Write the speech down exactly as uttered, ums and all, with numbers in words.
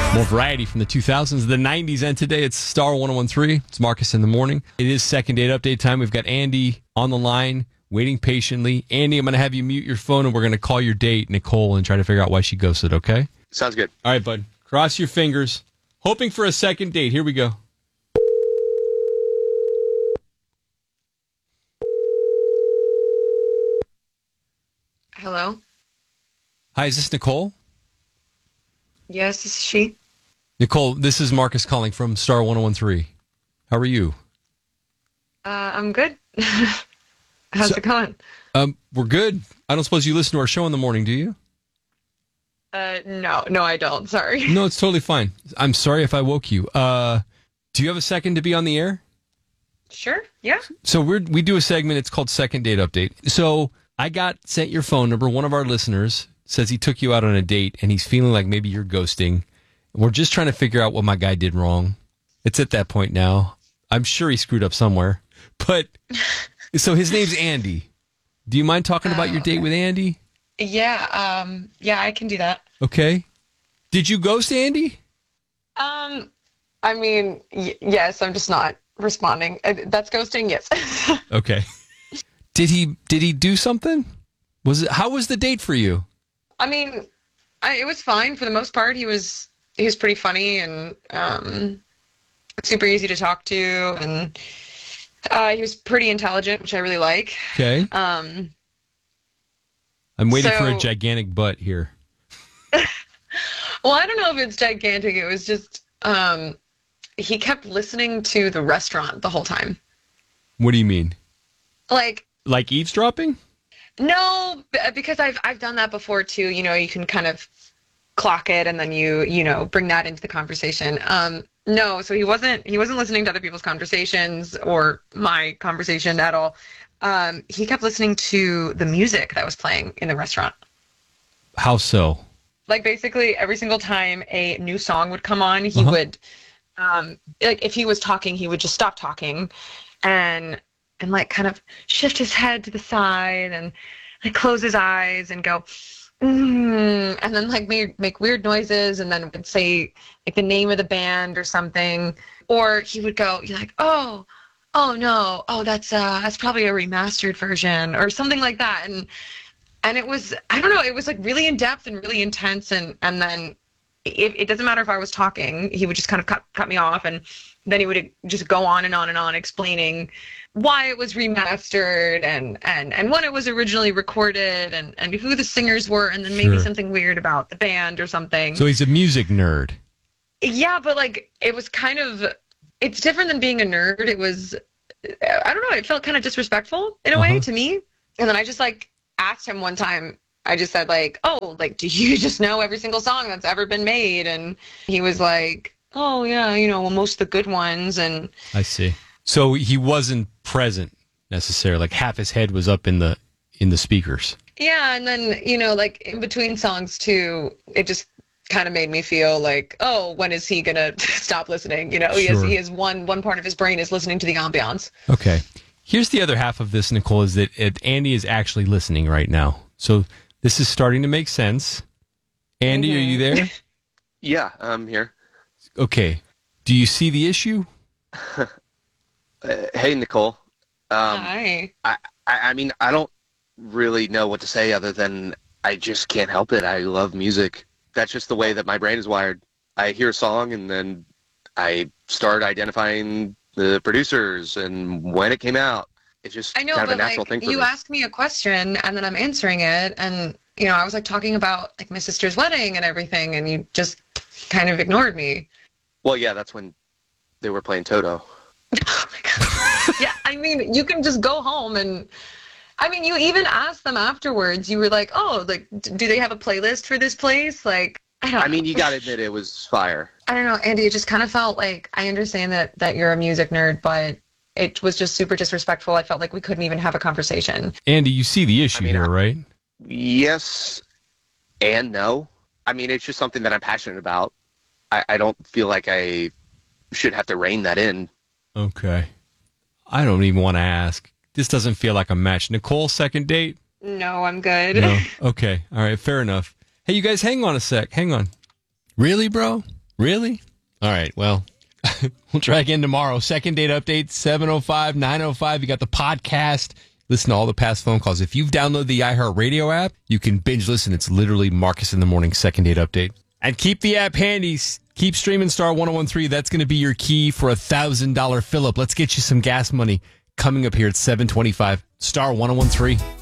More variety from the two thousands, the nineties, and today it's Star one oh one three. It's Marcus in the morning. It is second date update time. We've got Andy on the line, waiting patiently. Andy, I'm going to have you mute your phone, and we're going to call your date, Nicole, and try to figure out why she ghosted, okay? Sounds good. All right, bud. Cross your fingers. Hoping for a second date. Here we go. Hello? Hi, is this Nicole? Yes, this is she. Nicole, this is Marcus calling from Star one oh one three. How are you? Uh, I'm good. How's So- it going? Um, we're good. I don't suppose you listen to our show in the morning, do you? Uh, no, no, I don't. Sorry. No, it's totally fine. I'm sorry if I woke you. Uh, do you have a second to be on the air? Sure. Yeah. So we're, we do a segment. It's called Second Date Update. So I got sent your phone number. One of our listeners says he took you out on a date and he's feeling like maybe you're ghosting. We're just trying to figure out what my guy did wrong. It's at that point now. I'm sure he screwed up somewhere. But so his name's Andy. Do you mind talking about Oh, your date okay. with Andy? Yeah. Um. Yeah, I can do that. Okay. Did you ghost Andy? Um. I mean, y- yes. I'm just not responding. Uh, That's ghosting. Yes. Okay. Did he did he do something? Was it how was the date for you? I mean, I, it was fine for the most part. He was he was pretty funny and um, super easy to talk to, and uh, he was pretty intelligent, which I really like. Okay. Um. I'm waiting for a so- gigantic butt here. Well, I don't know if it's gigantic. It was just um, he kept listening to the restaurant the whole time. What do you mean? Like, Like eavesdropping? no, b- because I've I've done that before too. You know, you can kind of clock it and then you you know bring that into the conversation. Um, no, so he wasn't he wasn't listening to other people's conversations or my conversation at all. Um, he kept listening to the music that was playing in the restaurant. How so? Like basically every single time a new song would come on, he Uh-huh. would um like if he was talking, he would just stop talking and and like kind of shift his head to the side and like close his eyes and go mm, and then like make make weird noises and then would say like the name of the band or something, or he would go you're like oh oh no oh that's uh that's probably a remastered version or something like that. and And it was, I don't know, it was like really in depth and really intense. And, and then it, it doesn't matter if I was talking, he would just kind of cut, cut me off. And then he would just go on and on and on explaining why it was remastered and, and, and when it was originally recorded and, and who the singers were. And then maybe Sure. something weird about the band or something. So he's a music nerd. Yeah, but like it was kind of, it's different than being a nerd. It was, I don't know, it felt kind of disrespectful in a Uh-huh. way to me. And then I just like asked him one time, I just said like, oh, like, do you just know every single song that's ever been made? And he was like, oh yeah, you know, well, most of the good ones. And I see. So he wasn't present necessarily. Like half his head was up in the in the speakers. yeah, and then, you know, like in between songs too, it just kind of made me feel like, oh, when is he gonna stop listening? You know, he has Sure. he has one one part of his brain is listening to the ambiance. Okay. Here's the other half of this, Nicole, is that it, Andy is actually listening right now. So this is starting to make sense. Andy, are you there? Yeah, I'm here. Okay. Do you see the issue? Uh, hey, Nicole. Um, Hi. I, I, I mean, I don't really know what to say other than I just can't help it. I love music. That's just the way that my brain is wired. I hear a song and then I start identifying the producers and when it came out. It's just I know, kind of a but natural like thing for you me. ask me a question and then I'm answering it, and you know I was like talking about like my sister's wedding and everything, and you just kind of ignored me. Well, yeah, that's when they were playing Toto. Oh my god. Yeah, I mean you can just go home and. I mean, you even asked them afterwards. You were like, "Oh, like, d- do they have a playlist for this place?" Like, I don't. I mean, you got to admit it was fire. I don't know, Andy. It just kind of felt like I understand that that you're a music nerd, but it was just super disrespectful. I felt like we couldn't even have a conversation. Andy, you see the issue I mean, here, I- right? Yes and no. I mean, it's just something that I'm passionate about. I, I don't feel like I should have to rein that in. Okay. I don't even want to ask. This doesn't feel like a match. Nicole, second date? No, I'm good. No. Okay. All right. Fair enough. Hey, you guys, hang on a sec. Hang on. Really, bro? Really? All right. Well, we'll try again tomorrow. Second date update, seven oh five, nine oh five. You got the podcast. Listen to all the past phone calls. If you've downloaded the iHeartRadio app, you can binge listen. It's literally Marcus in the Morning second date update. And keep the app handy. Keep streaming Star one oh one three. That's going to be your key for a one thousand dollars fill-up. Let's get you some gas money coming up here at seven twenty-five. Star one oh one three.